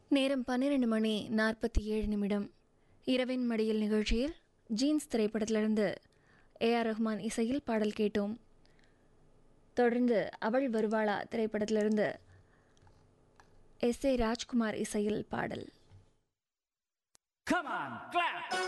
நேரம் 12:47. இரவின் மடியில் நிகழ்ச்சியில் ஜீன்ஸ் திரைப்படத்திலிருந்து ஏ.ஆர். ரஹ்மான் இசையில் பாடல் கேட்டோம். தொடர்ந்து அவள் வருவாளா திரைப்படத்திலிருந்து எஸ்.ஏ. ராஜ்குமார் இசையில் பாடல். Come on, clap!